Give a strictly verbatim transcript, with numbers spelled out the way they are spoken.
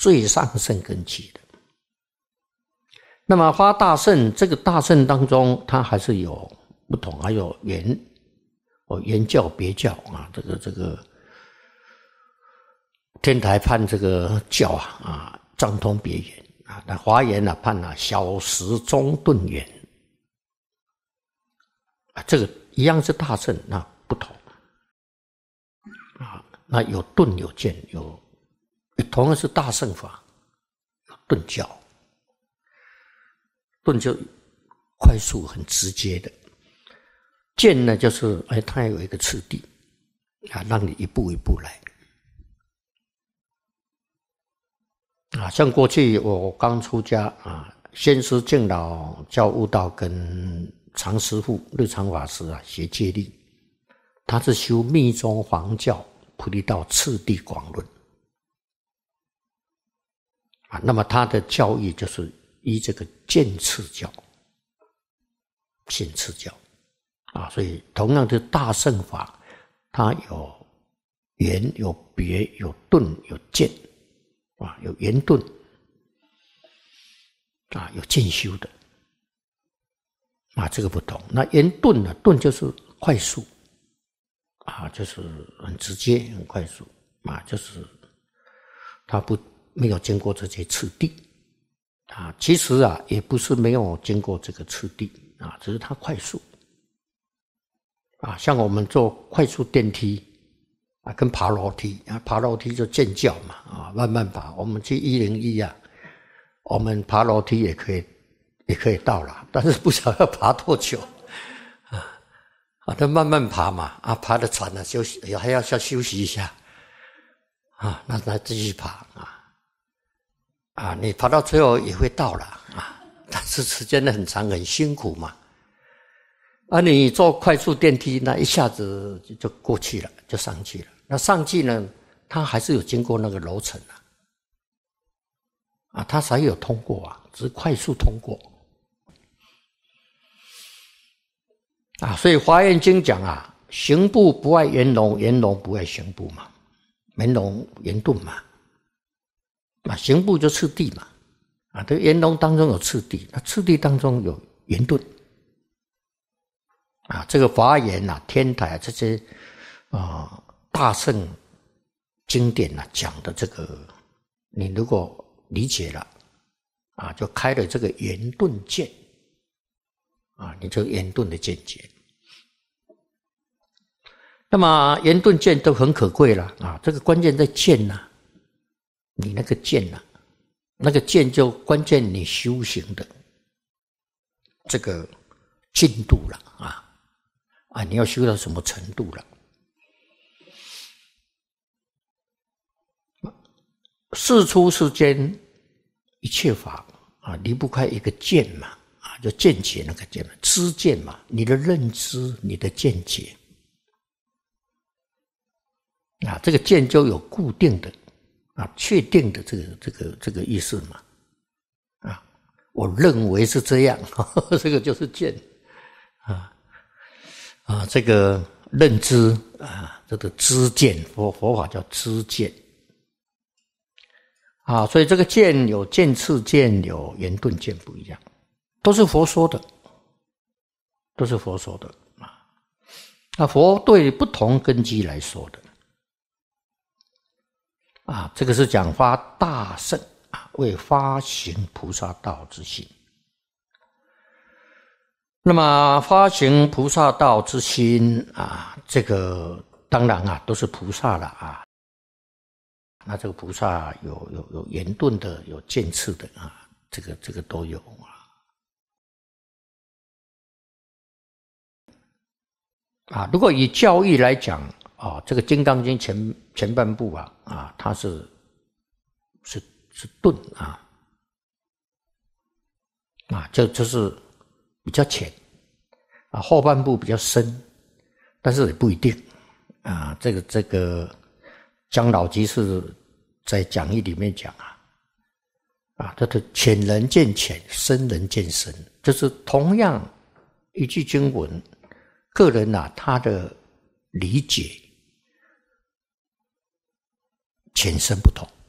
最上圣根器的。那么发大圣，这个大圣当中，它还是有不同，还有原哦原教别教啊，这个这个天台判这个教啊啊藏通别圆啊，那华严啊判啊小时中顿圆啊，这个一样是大圣，那不同啊，那有顿有渐，有同样是大圣法，有顿教。顿就快速很直接的，渐呢就是哎，它有一个次第啊，让你一步一步来啊。像过去我刚出家啊，先师敬老教悟道跟常师父日常法师啊学戒律，他是修密宗黄教菩提道次第广论啊，那么他的教义就是依这个渐次教、渐次教啊，所以同样的大乘法，它有圆、有别、有顿、有渐啊，有圆顿啊，有渐修的啊，这个不同。那圆顿呢？顿就是快速啊，就是很直接、很快速啊，就是它不没有经过这些次第。啊，其实啊，也不是没有经过这个次第啊，只是它快速啊。像我们坐快速电梯啊，跟爬楼梯啊，爬楼梯就渐教嘛啊，慢慢爬。我们去一零一啊，我们爬楼梯也可以，也可以到了，但是不晓得要爬多久啊啊，都慢慢爬嘛啊，爬得喘了休息，还要要休息一下啊，那再继续爬啊。啊，你爬到最后也会到了啊，但是时间很长，很辛苦嘛。啊，你坐快速电梯，那一下子就就过去了，就上去了。那上去呢，它还是有经过那个楼层啊，啊，它才有通过啊，只是快速通过。啊，所以《华严经》讲啊，行部不爱圆融，圆融不爱行部嘛，圆融圆顿嘛。啊，行部就次第嘛，啊，这个圆融当中有次第，那次第当中有圆顿，啊，这个华严啊、天台啊这些啊、呃、大圣经典啊讲的这个，你如果理解了，啊，就开了这个圆顿见，啊，你就圆顿的见解。那么圆顿见都很可贵了啊，这个关键在见呐、啊。你那个见啊，那个见就关键你修行的这个进度了啊啊！你要修到什么程度了？世出世间一切法啊，离不开一个见嘛啊，就见解那个见嘛，知见嘛，你的认知，你的见解啊，这个见就有固定的。啊，确定的这个这个这个意思嘛，啊，我认为是这样，呵呵这个就是见，啊啊，这个认知啊，这个知见，佛佛法叫知见，啊，所以这个见有渐次见，有圆顿见不一样，都是佛说的，都是佛说的啊，那佛对不同根基来说的。啊，这个是讲发大圣啊，为发行菩萨道之心。那么发行菩萨道之心啊，这个当然啊，都是菩萨了啊。那这个菩萨有有有圆顿的，有渐次的啊，这个这个都有啊。啊，如果以教义来讲。啊、哦，这个《金刚经前》前前半部啊，啊，它是是是顿啊，啊，这就是比较浅啊，后半部比较深，但是也不一定啊。这个这个姜老居士在讲义里面讲啊，啊，他的浅人见浅，深人见深，就是同样一句经文，个人啊他的理解。浅深不同